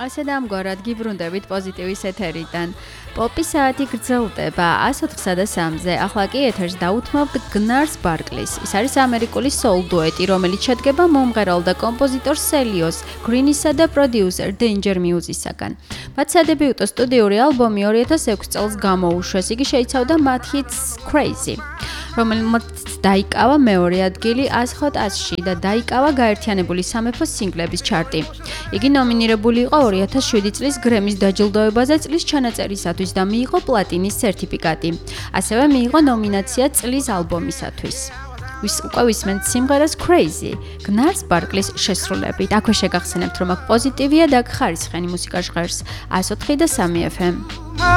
ასე და ამგვარად გიბრუნდებით პოზიტივის ეთერიდან. პოპის საათი გრძელდება 104-სა და 3-ზე. ახლა კი ეთერს დაუთმობთ გნარს ბარკლის. ის არის ამერიკული soul დუეტი, რომელიც შედგება მომღერალ და კომპოზიტორ სელიოს გრინისა და პროდიუსერ Danger Music-ისგან. მათ სადებიუტო სტუდიური ალბომი 2006 წელს გამოუშვეს. იგი შეიცავდა მათ hits Crazy, რომელმაც დაიკავა მეორე ადგილი 100-ში და დაიკავა გაერთიანებული სამეფოს სინგლების ჩარტი. იგი ნომინირებული იყო 2007 წლის გრემის დაჯილდოებაზე წლის ჩანაწერისათვის და მიიღო პლატინის სერტიფიკატი. ასევე მიიღო ნომინაცია წლის ალბომისათვის. უკვე ვისმენთ სიმღერას Crazy, გნარს ბარკლის შესრულებით. აქვე შეგახსენებთ, რომ აქ პოზიტივია და ხარისხიანი მუსიკა ჟღერს 104 და 3 FM.